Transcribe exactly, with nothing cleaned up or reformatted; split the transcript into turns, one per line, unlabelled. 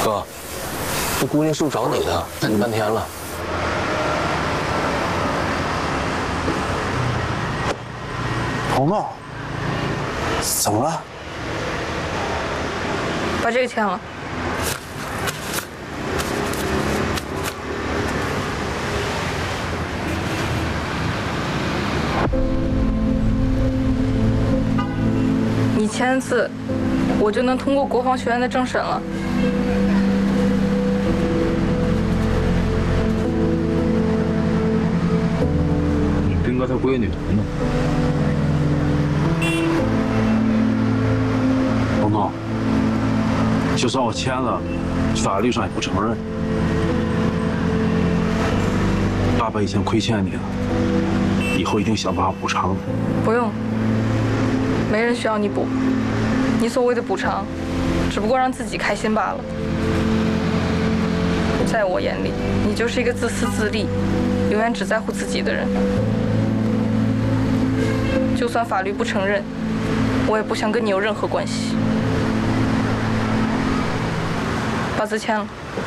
哥，这姑娘是不是找你的？等你半天了。
彤彤，怎么了？
把这个签了。你签字，我就能通过国防学院的政审了。
斌哥他闺女呢？
彤彤，就算我签了，法律上也不承认。爸爸以前亏欠你了，以后一定想办法补偿。
不用，没人需要你补。你所谓的补偿，只不过让自己开心罢了。在我眼里，你就是一个自私自利、永远只在乎自己的人。就算法律不承认，我也不想跟你有任何关系。把字签了。